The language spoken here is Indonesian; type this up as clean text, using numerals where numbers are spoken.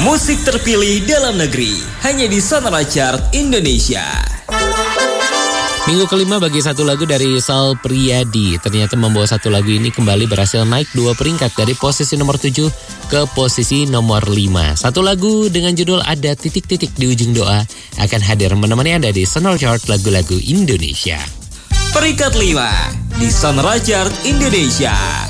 Musik terpilih dalam negeri hanya di Sonora Chart Indonesia. Minggu kelima bagi satu lagu dari Sal Priadi. Ternyata membawa satu lagu ini kembali berhasil naik 2 peringkat dari posisi nomor 7 ke posisi nomor 5. Satu lagu dengan judul Ada Titik-Titik di Ujung Doa akan hadir menemani Anda di Sonora Chart lagu-lagu Indonesia. Peringkat 5 di Sonora Chart Indonesia.